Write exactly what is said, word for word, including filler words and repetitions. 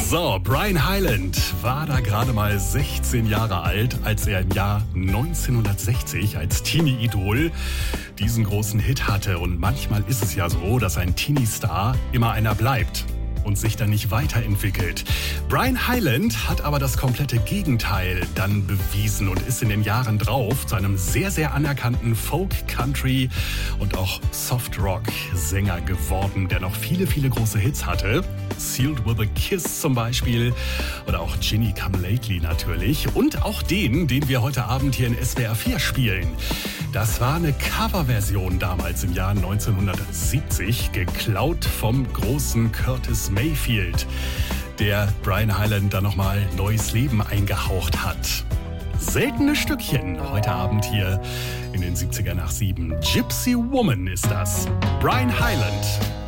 So, Brian Hyland war da gerade mal sechzehn Jahre alt, als er im Jahr neunzehnhundertsechzig als Teenie-Idol diesen großen Hit hatte. Und manchmal ist es ja so, dass ein Teenie-Star immer einer bleibt und sich dann nicht weiterentwickelt. Brian Hyland hat aber das komplette Gegenteil dann bewiesen und ist in den Jahren drauf zu einem sehr, sehr anerkannten Folk, Country und auch Soft-Rock-Sänger geworden, der noch viele, viele große Hits hatte. Sealed with a Kiss zum Beispiel oder auch Ginny Come Lately natürlich und auch den, den wir heute Abend hier in S W R vier spielen. Das war eine Coverversion damals im Jahr neunzehnhundertsiebzig, geklaut vom großen Curtis Mayfield, der Brian Hyland da nochmal neues Leben eingehaucht hat. Seltene Stückchen heute Abend hier in den siebziger nach sieben. Gypsy Woman ist das. Brian Hyland.